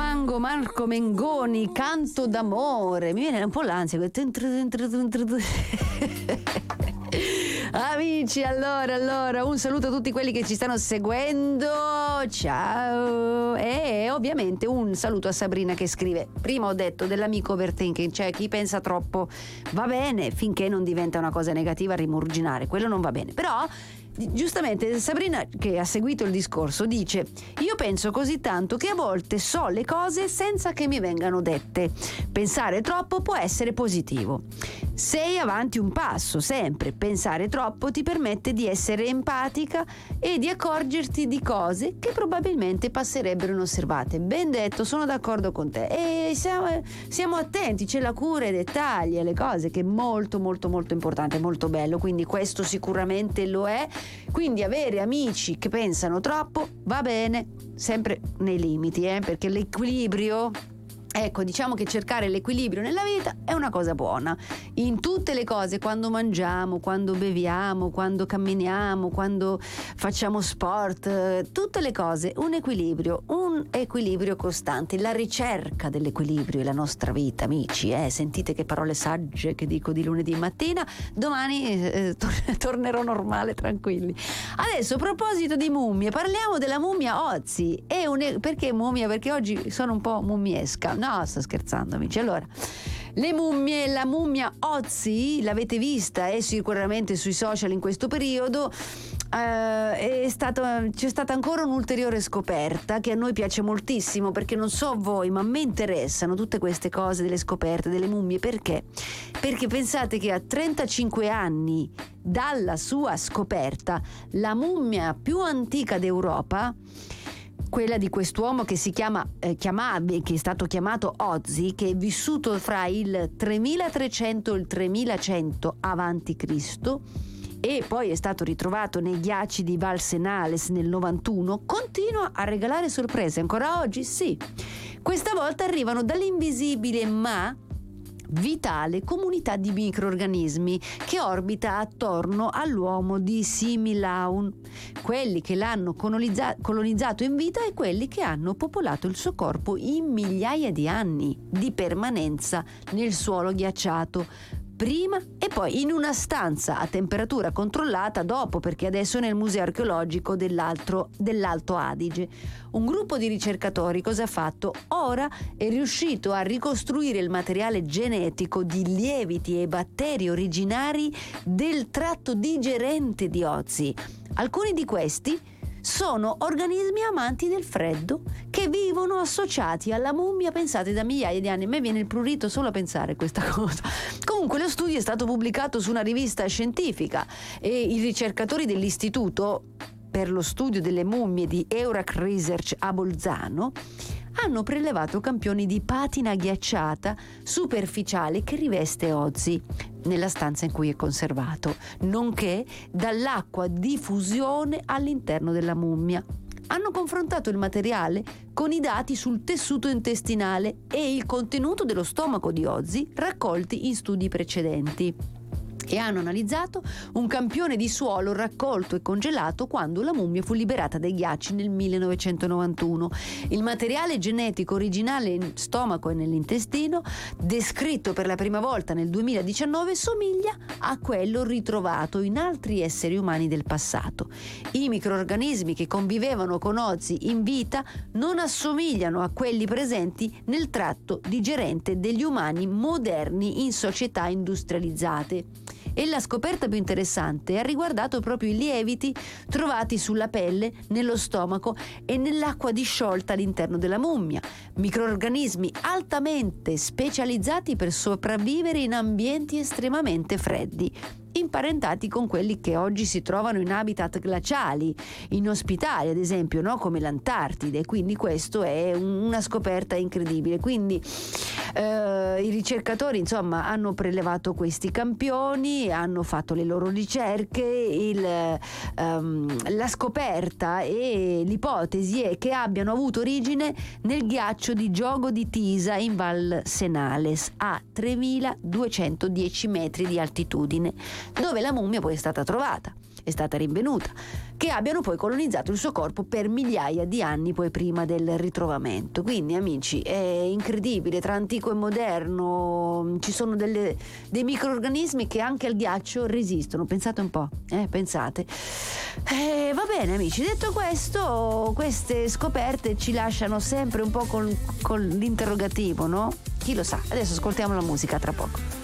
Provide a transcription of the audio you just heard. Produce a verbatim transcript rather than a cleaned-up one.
Mango, Marco Mengoni, Canto d'amore. Mi viene un po' l'ansia. Amici, allora, allora, un saluto a tutti quelli che ci stanno seguendo. Ciao. E ovviamente un saluto a Sabrina che scrive: prima ho detto dell'amico overthinking, cioè chi pensa troppo va bene finché non diventa una cosa negativa, rimurginare, quello non va bene. Però giustamente Sabrina, che ha seguito il discorso, dice: io penso così tanto che a volte so le cose senza che mi vengano dette. Pensare troppo può essere positivo. Sei avanti un passo, sempre. Pensare troppo ti permette di essere empatica e di accorgerti di cose che probabilmente passerebbero inosservate. Ben detto, sono d'accordo con te. E siamo, siamo attenti, c'è la cura ai dettagli, alle cose, che è molto molto molto importante, molto bello. Quindi questo sicuramente lo è. Quindi avere amici che pensano troppo va bene, sempre nei limiti, eh, perché l'equilibrio, ecco, diciamo che cercare l'equilibrio nella vita è una cosa buona. In tutte le cose, quando mangiamo, quando beviamo, quando camminiamo, quando facciamo sport, tutte le cose, un equilibrio, un equilibrio costante. La ricerca dell'equilibrio è la nostra vita, amici. Eh? Sentite che parole sagge che dico di lunedì mattina. Domani eh, tor- tornerò normale, tranquilli. Adesso, a proposito di mummie, parliamo della mummia Ozi. È un... Perché mummia? Perché oggi sono un po' mummiesca. No, sto scherzando, amici. Allora, le mummie, la mummia Ozi, l'avete vista è sicuramente sui social in questo periodo. Uh, è stato, c'è stata ancora un'ulteriore scoperta che a noi piace moltissimo, perché non so voi, ma mi interessano tutte queste cose delle scoperte delle mummie. Perché? Perché pensate che a trentacinque anni dalla sua scoperta, la mummia più antica d'Europa, quella di quest'uomo che si chiama eh, chiamava, che è stato chiamato Ozi, che è vissuto fra il tremilatrecento e il tremilacento avanti Cristo e poi è stato ritrovato nei ghiacci di Val Senales nel novantuno, continua a regalare sorprese ancora oggi. Sì, questa volta arrivano dall'invisibile ma vitale comunità di microrganismi che orbita attorno all'uomo di Similaun, quelli che l'hanno colonizza- colonizzato in vita e quelli che hanno popolato il suo corpo in migliaia di anni di permanenza nel suolo ghiacciato, prima e poi in una stanza a temperatura controllata dopo, perché adesso è nel museo archeologico dell'Alto, dell'Alto Adige. Un gruppo di ricercatori cosa ha fatto? Ora è riuscito a ricostruire il materiale genetico di lieviti e batteri originari del tratto digerente di Ozi. Alcuni di questi sono organismi amanti del freddo che vivono associati alla mummia, pensate, da migliaia di anni. A me viene il prurito solo a pensare a questa cosa. Comunque lo studio è stato pubblicato su una rivista scientifica e i ricercatori dell'Istituto per lo studio delle mummie di Eurac Research a Bolzano hanno prelevato campioni di patina ghiacciata superficiale che riveste Ozi nella stanza in cui è conservato, nonché dall'acqua di fusione all'interno della mummia. Hanno confrontato il materiale con i dati sul tessuto intestinale e il contenuto dello stomaco di Ozi raccolti in studi precedenti e hanno analizzato un campione di suolo raccolto e congelato quando la mummia fu liberata dai ghiacci nel millenovecentonovantuno. Il materiale genetico originale in stomaco e nell'intestino, descritto per la prima volta nel duemiladiciannove, somiglia a quello ritrovato in altri esseri umani del passato. I microrganismi che convivevano con Ozi in vita non assomigliano a quelli presenti nel tratto digerente degli umani moderni in società industrializzate. E la scoperta più interessante ha riguardato proprio i lieviti trovati sulla pelle, nello stomaco e nell'acqua disciolta all'interno della mummia, microrganismi altamente specializzati per sopravvivere in ambienti estremamente freddi, imparentati con quelli che oggi si trovano in habitat glaciali, inospitali ad esempio, no? Come l'Antartide. Quindi questo è una scoperta incredibile. Quindi eh, i ricercatori insomma hanno prelevato questi campioni, hanno fatto le loro ricerche, il, ehm, la scoperta e l'ipotesi è che abbiano avuto origine nel ghiaccio di Giogo di Tisa in Val Senales a tremiladuecentodieci metri di altitudine, dove la mummia poi è stata trovata. è stata rinvenuta, che abbiano poi colonizzato il suo corpo per migliaia di anni poi prima del ritrovamento. Quindi amici, è incredibile, tra antico e moderno ci sono delle, dei microrganismi che anche al ghiaccio resistono, pensate un po', eh, pensate. Eh, va bene amici, detto questo, queste scoperte ci lasciano sempre un po' con, con l'interrogativo, no? Chi lo sa? Adesso ascoltiamo la musica, tra poco.